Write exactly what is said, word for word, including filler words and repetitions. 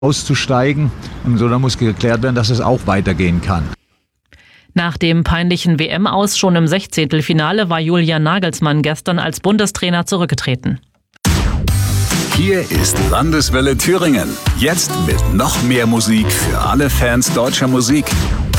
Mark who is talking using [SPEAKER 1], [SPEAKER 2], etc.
[SPEAKER 1] auszusteigen. Und so, da muss geklärt werden, dass es auch weitergehen kann.
[SPEAKER 2] Nach dem peinlichen W M-Aus schon im Sechzehntelfinale war Julian Nagelsmann gestern als Bundestrainer zurückgetreten.
[SPEAKER 3] Hier ist Landeswelle Thüringen. Jetzt mit noch mehr Musik für alle Fans deutscher Musik.